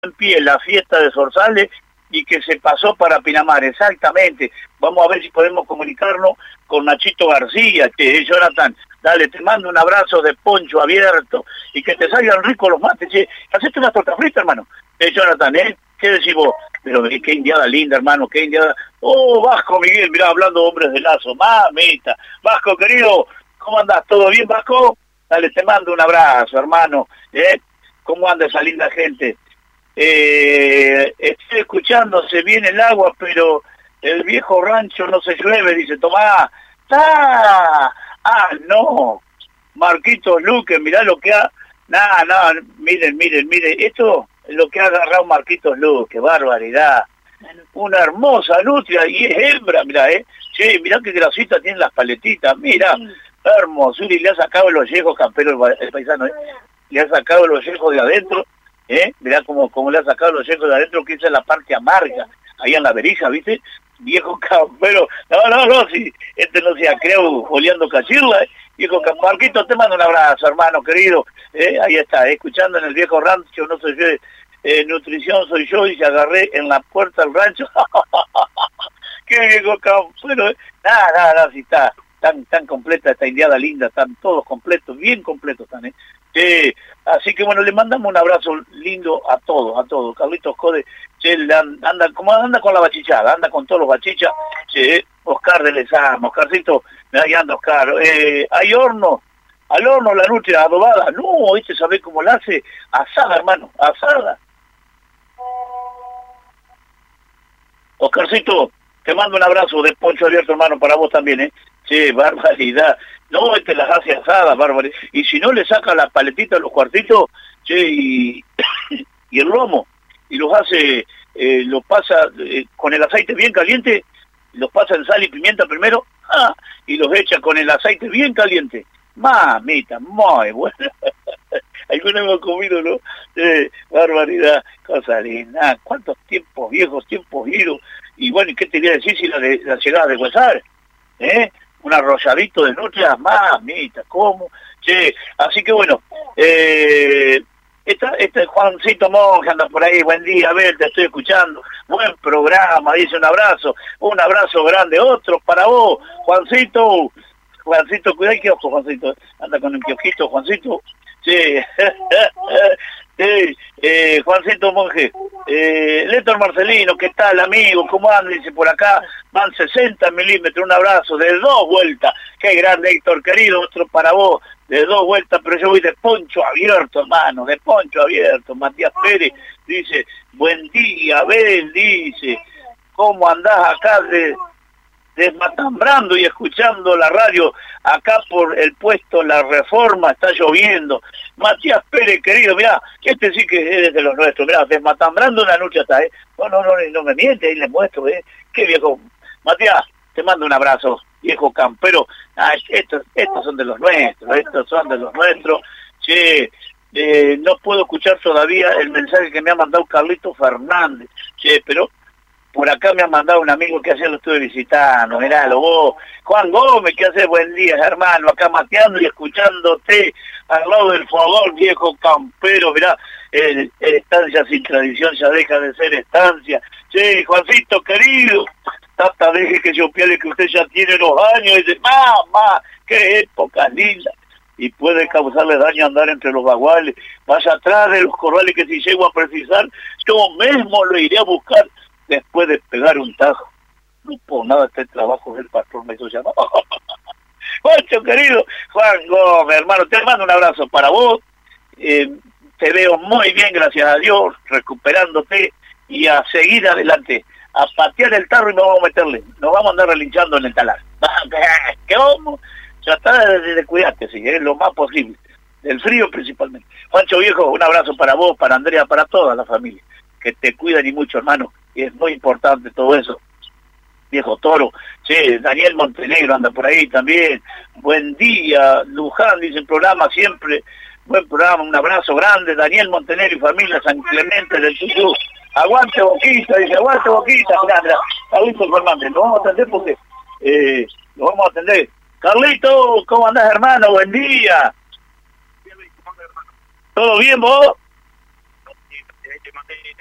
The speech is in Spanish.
en pie la fiesta de Zorzales y que se pasó para Pinamar, exactamente. Vamos a ver si podemos comunicarnos con Nachito García, che, Jonathan, dale, te mando un abrazo de poncho abierto y que te salgan ricos los mates, che. Hacete una torta frita, hermano. Jonathan, ¿qué decís vos? Pero qué indiada linda, hermano, qué indiada. Oh, Vasco Miguel, mirá, hablando hombres de lazo, mamita. Vasco, querido, ¿cómo andás? ¿Todo bien, Vasco? Dale, te mando un abrazo, hermano. ¿Cómo anda esa linda gente? Estoy escuchando, se viene el agua, pero el viejo rancho no se llueve, dice Tomás. No, Marquitos Luque, mirá lo que ha... miren, esto es lo que ha agarrado Marquitos Luque, barbaridad. Una hermosa nutria y es hembra, mirá, Che, mirá qué grasita tienen las paletitas, mira, hermosura, y le ha sacado los yejos, campero, el paisano, le ha sacado los yejos de adentro. Mirá cómo le ha sacado los yecos de adentro, que esa es la parte amarga, ahí en la berija, ¿viste? Viejo campero, no, si no se ha creado oleando cachirla, viejo Marquito, te mando un abrazo, hermano querido, ahí está, escuchando en el viejo rancho, no soy yo, nutrición soy yo, y se agarré en la puerta del rancho, qué viejo campero, nada, si está tan completa esta indiada linda, están todos completos, bien completos están, así que bueno, le mandamos un abrazo lindo a todos. Carlitos Code, anda con la bachichada, anda con todos los bachichas, Oscar de Lezama, Oscarcito, ahí anda Oscar, hay horno, al horno la nutria adobada, no, ¿sabe cómo la hace? Asada, hermano, asada. Oscarcito, te mando un abrazo de poncho abierto, hermano, para vos también, barbaridad. No, las hace asadas, barbaridad. Y si no le saca las paletitas, los cuartitos, y el lomo, y los hace, los pasa con el aceite bien caliente, los pasa en sal y pimienta primero, y los echa con el aceite bien caliente. Mamita, muy bueno. Alguna hemos comido, ¿no? Barbaridad, cosa linda. ¿Cuántos tiempos viejos, tiempos idos? Y bueno, ¿y qué te voy a decir si la llegada de Huesar? Un arrolladito de nutria, mamita, ¿cómo? Así que bueno, este Juancito Monge anda por ahí, buen día, a ver, te estoy escuchando, buen programa, dice un abrazo grande, otro para vos, Juancito, cuidado el kiosco, Juancito, anda con el kiosquito, Juancito, Juancito Monge, Héctor Marcelino, ¿qué tal, amigo? ¿Cómo anda? Dice por acá, van 60 milímetros, un abrazo de 2 vueltas, qué grande, Héctor, querido, otro para vos, de 2 vueltas, pero yo voy de poncho abierto, hermano, de poncho abierto. Matías Pérez dice, buen día, Abel, dice, ¿cómo andás acá desmatambrando y escuchando la radio acá por el puesto La Reforma? Está lloviendo. Matías Pérez, querido, mirá, este sí que es de los nuestros, mirá, desmatambrando una noche está, no me miente, ahí les muestro, qué viejo. Matías, te mando un abrazo, viejo campero. Estos son de los nuestros, no puedo escuchar todavía el mensaje que me ha mandado Carlito Fernández, pero por acá me ha mandado un amigo que ayer lo estuve visitando, miralo vos, Juan Gómez, que hace buen día, hermano, acá mateando y escuchándote al lado del fogón, viejo campero, mirá, estancia sin tradición ya deja de ser estancia. Juancito querido, tata, deje que yo piale que usted ya tiene los años, y dice, mamá, qué época linda, y puede causarle daño andar entre los baguales, vaya atrás de los corrales que si llego a precisar, yo mismo lo iré a buscar, después de pegar un tajo. No por nada este trabajo del patrón me hizo llamar. Juancho querido, Juan Gómez, hermano, te mando un abrazo para vos, te veo muy bien, gracias a Dios, recuperándote, y a seguir adelante, a patear el tarro y nos vamos a meterle, nos vamos a andar relinchando en el talar. ¿Cómo? Tratar de cuidarte, sí, lo más posible, del frío principalmente. Juancho viejo, un abrazo para vos, para Andrea, para toda la familia, que te cuidan y mucho, hermano, y es muy importante todo eso. Viejo toro, Daniel Montenegro anda por ahí también, buen día, Luján, dice el programa siempre, buen programa, un abrazo grande, Daniel Montenegro y familia San Clemente del Tuyú, aguante Boquita, dice, aguante Boquita, mirá, Carlitos Fernández, lo vamos a atender porque, lo vamos a atender. Carlito, ¿cómo andás, hermano? Buen día. ¿Todo bien, vos? te mandé